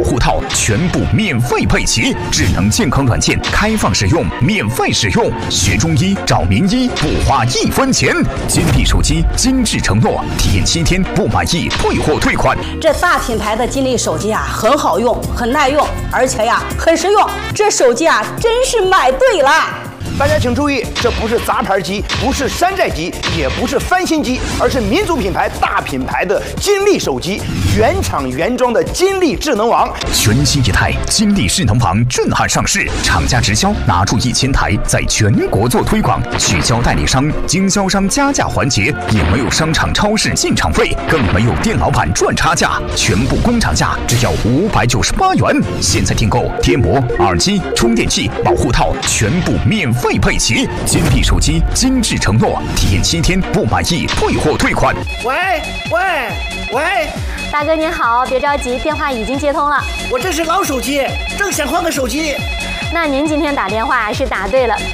护套全部免费配齐，智能健康软件开放使用，免费使用，学中医找名医不花1分钱。金立手机精致承诺，体验7天不满意退货退款。 这大品牌的金立手机啊，很好用，很耐用，而且呀很实用。这手机啊，真是买对了。 大家请注意，这不是杂牌机，不是山寨机，也不是翻新机，而是民族品牌、大品牌的金立手机，原厂原装的金立智能王。 全新一代金立智能王震撼上市，厂家直销拿出1000台，在全国做推广，取消代理商、经销商加价环节，也没有商场超市进场费，更没有店老板赚差价，全部工厂价只要598元。现在订购贴膜、耳机、充电器、保护套全部免费配齐。金立手机精致承诺，体验7天不满意退货退款。 喂， 大哥您好，别着急，电话已经接通了。 我这是老手机，正想换个手机。 那您今天打电话是打对了。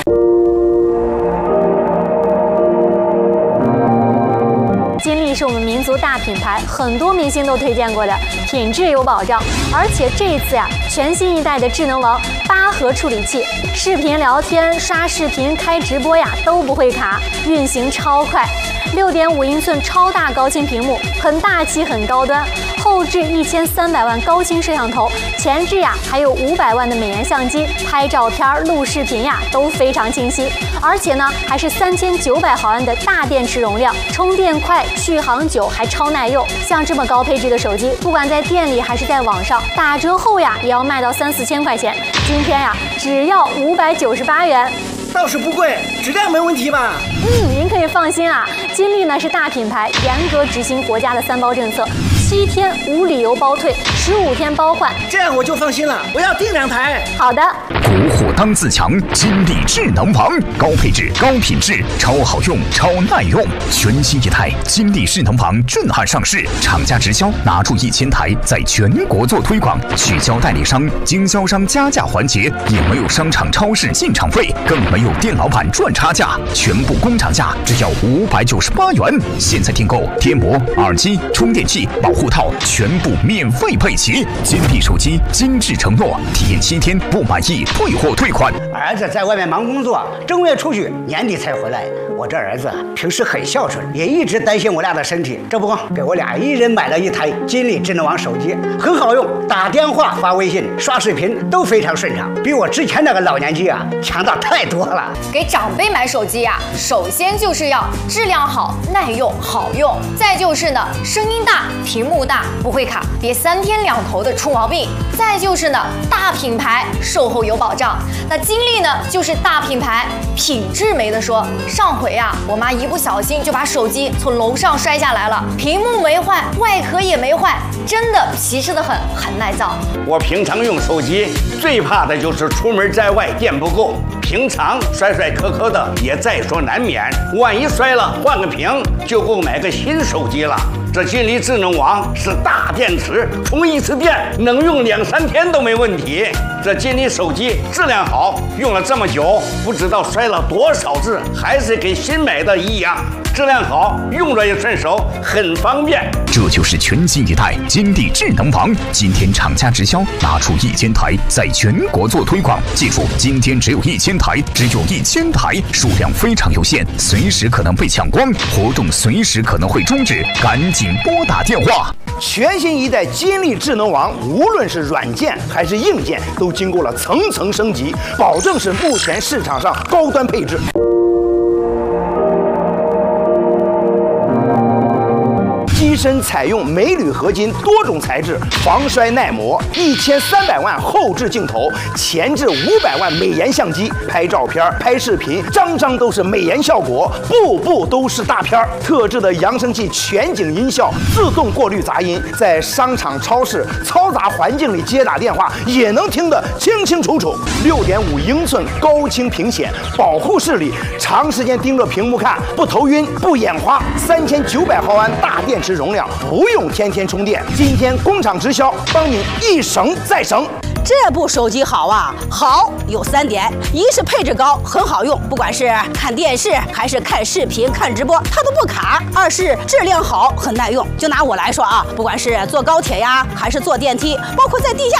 金立是我们民族大品牌，很多明星都推荐过的，品质有保障。而且这一次呀，全新一代的智能王8核处理器，视频聊天、刷视频、开直播呀都不会卡，运行超快。6.5英寸超大高清屏幕，很大气很高端。后置1300万高清摄像头，前置呀还有500万的美颜相机，拍照片、录视频呀都非常清晰。而且呢，还是3900毫安的大电池容量，充电快，续航久，还超耐用。像这么高配置的手机，不管在店里还是在网上，打折后呀也要卖到3、4千块钱。今天呀，只要598元。 倒是不贵，质量没问题吧？ 您可以放心啊，金立呢是大品牌，严格执行国家的3包政策，7天无理由包退，15天包换。 这样我就放心了，我要订2台。 好的。 国货当自强，金立智能王，高配置、高品质，超好用、超耐用。全新一代金立智能王震撼上市，厂家直销拿出1000台，在全国做推广，取消代理商、经销商加价环节，也没有商场超市进场费，更没有店老板赚差价，全部工厂价只要598元。现在订购贴膜、耳机、充电器、保护套全部免费配齐。金立手机精致承诺，体验7天不满意退货退款。 儿子在外面忙工作，正月出去，年底才回来。我这儿子平时很孝顺，也一直担心我俩的身体，这不给我俩一人买了1台金立智能王手机，很好用，打电话、发微信、刷视频都非常顺畅，比我之前那个老年机啊强大太多了。 给长辈买手机呀，首先就是要质量好、耐用、好用，再就是呢声音大、屏幕大，不会卡，别3天2头的出毛病，再就是呢大品牌，售后有保障。那金立呢就是大品牌，品质没得说。上回啊，我妈一不小心就把手机从楼上摔下来了，屏幕没坏，外壳也没坏，真的皮实得很，很耐造。 我平常用手机最怕的就是出门在外电不够，平常摔摔磕磕的也在所难免，万一摔了换个屏就够买个新手机了。这金立智能王是大电池，充1次电能用2、3天都没问题。这金立手机质量好，用了这么久，不知道摔了多少次，还是跟新买的一样。质量好，用着也顺手，很方便。 这就是全新一代金立智能王。今天厂家直销拿出1000台，在全国做推广。记住，今天只有1000台，只有1000台，数量非常有限，随时可能被抢光，活动随时可能会终止，赶紧拨打电话。 全新一代金立智能王，无论是软件还是硬件，都经过了层层升级，保证是目前市场上高端配置。机身采用镁铝合金多种材质，防摔耐磨，1300万后置镜头，前置500万美颜相机，拍照片、拍视频，张张都是美颜效果，步步都是大片。特制的扬声器全景音效，自动过滤杂音，在商场、超市嘈杂环境里接打电话也能听得清清楚楚。6.5英寸高清屏显，保护视力，长时间盯着屏幕看不头晕不眼花。3900毫安大电池容量，不用天天充电。今天工厂直销，帮你一省再省。 这部手机好啊，好有3点：一是配置高，很好用，不管是看电视还是看视频、看直播，它都不卡；二是质量好，很耐用。就拿我来说啊，不管是坐高铁呀，还是坐电梯，包括在地下